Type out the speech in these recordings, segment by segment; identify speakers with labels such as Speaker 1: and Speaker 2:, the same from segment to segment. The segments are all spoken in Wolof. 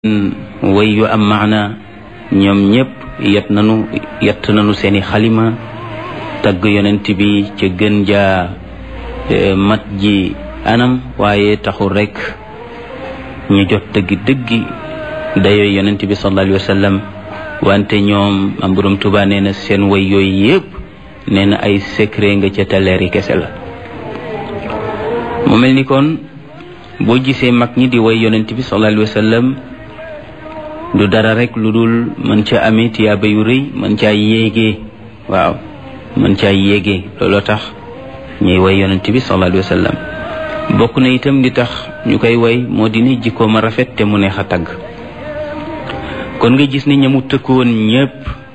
Speaker 1: way yu am maana ñoom ñépp yett nanu seeni xalima tagg yonent bi ca gën jaa mat ji anam waaye taxul rekk ñu jot dëggi dayoy yonent bi sallallahu alayhi wa sallam wante ñoom am Borom Tuubaa nee na seen way yooyu yépp nee na ay secret nga ca taleeri kese la. mu mel ni kon boo gisee mag ñi di way yonent bi sallallahu alayhi wa sallam du dara rek lu dul mën ca amee tiyaaba yu rëy mën caa yéegee waaw mën caa yéegee looloo tax ñuy way yonent bi sallallahu alayhi wa sallam bokk na itam li tax ñu koy way moo di ni jikkoom a rafet te mu neex a tagg kon nga gis ni ñamu tëkkoon ñépp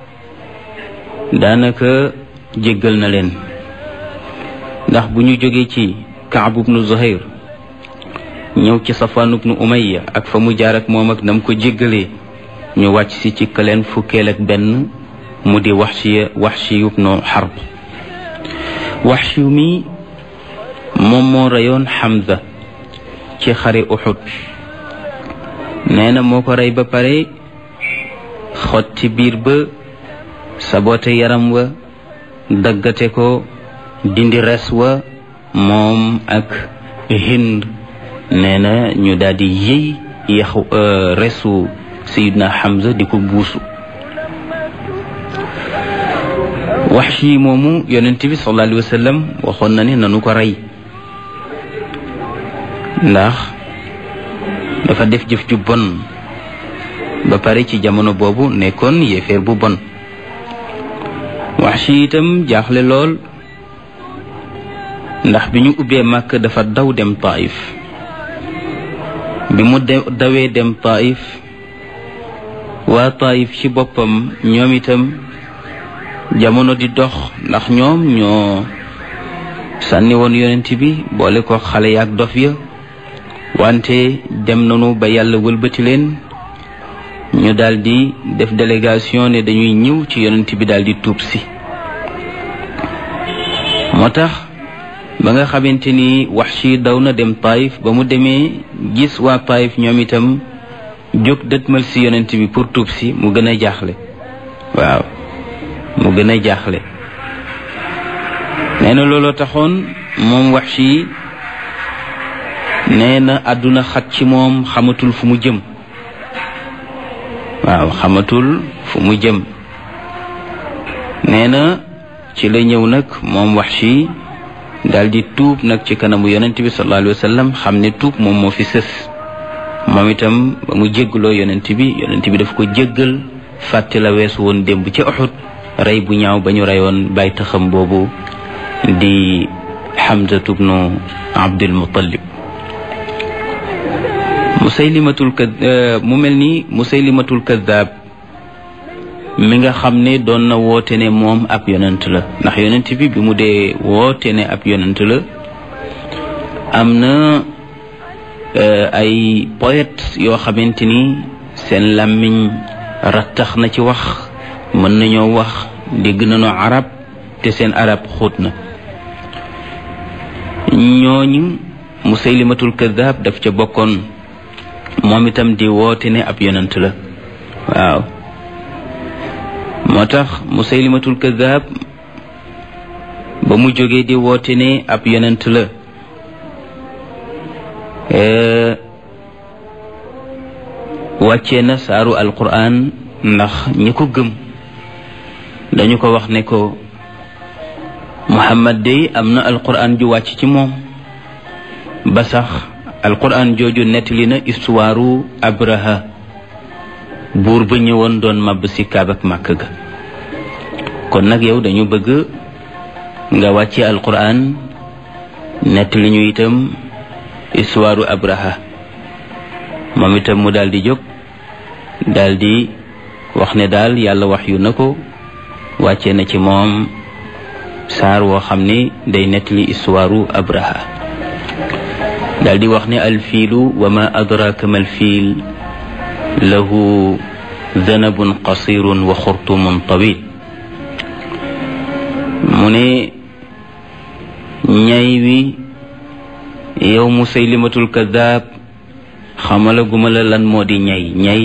Speaker 1: daanaka jéggal na leen ndax bu ñu jógee ci Kaab ibnu Zuhayr ñëw ci Safwaan ibnu Umayya ak fa mu jaar ak moom ak nam ko jéggalee ñu wàcc si ci kaleen fukkeel ak benn mu di Wahshi ibnu Harb Wahshi mi moom moo reyoon Hamza ci xare Uhud nee na moo ko rey ba pare xotti biir ba sabote yaram wa daggate ko dindi res wa moom ak Hind nee na ñu daal di yëy yaxu resu Sayyidina Hamza di ko buusu Wahshi moomu yonent bi sallallahu alayhi wa sallam waxoon na ne nanu ko rey ndax dafa def jëf ju bon ba pare ci jamono boobu nekkoon yéeféer bu bon Wahshi itam jaaxle lool ndax bi ñu ubbee Makka dafa daw dem Taif bi mu dawee dem Taif waa Taif ci boppam ñoom itam jamono di dox ndax ñoom ñoo sànni woon yonent bi boole ko xale yaak dof ya wante dem nanu ba yàlla wëlbati leen ñu daldi def délégation ne dañuy ñëw ci yonent bi daldi tuub si moo tax ba nga xamante ni Wahshi daw na dem Taif ba mu demee gis waa Taif ñoom itam jóg dëtmal si yonent bi pour tuub si mu gën a jaaxle waaw mu gën a jaaxle nee na looloo taxoon moom Wahshi nee na àdduna xat ci moom xamatul fu mu jëm waaw xamatul fu mu jëm nee na ci la ñëw nag moom Wahshi daldi tuub nag ci kanamu yonent bi sallallahu alayhi wa sallam xam ne tuub moom moo fi sës moom itam ba mu jéggaloo yonent bi daf ko jéggal fàtte la weesu woon démb ci Uhud rey bu ñaaw ba ñu reyoon bàyyi taxam boobu di Hamza ibnu Abdul Muttalib mu mel ni Musaylimatul Kaddaab mi nga xam ne doon na woote ne moom ab yonent la ndax yonent bi mu dee woote ne ab yonent la am na ay poète yoo xamante ni seen làmmiñ rattax na ci wax mën nañoo wax dégg nañu arab te seen arab xóot na ñooñu Musaylimatul Kaddaab daf ca bokkoon moom itam di woote ne ab yonent la waaw moo tax Musaylimatul Kaddaab ba mu jógee di woote ne ab yonent la wàccee na saaru alquran ndax ñi ko gëm dañu ko wax ne ko Muhammad day am na alquran ju wàcc ci moom ba sax alquran jooju nettali na histoire Abraha buur ba ñëwoon doon màbb si Kaaba ak Makka ga kon nag yow dañu bëgg nga wàcce alquran nettali ñu itam histoire Abraha moom itam mu daldi jóg daldi wax ne daal yàlla wax yu na ko wàcce na ci moom saar woo xam ne day nettali histoire Abraha daldi wax ne alfiilu wa ma adraka mal fiil lahu danabun qasirun wa xurtumun tawil mu ne ñay wi yow Musaylimatul Kaddaab xamalaguma la lan moo di ñay